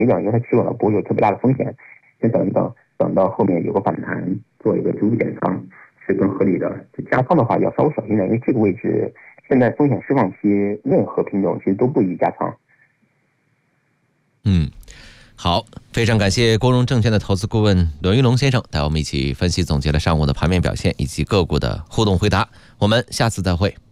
因为它持稳了不会有特别大的风险，先等到后面有个反弹做一个逐步减仓是更合理的。加仓的话要稍微小心点，因为这个位置现在风险释放期，任何品种其实都不宜加仓。 好，非常感谢国融证券的投资顾问伦玉龙先生带我们一起分析总结了上午的盘面表现以及个股的互动回答，我们下次再会。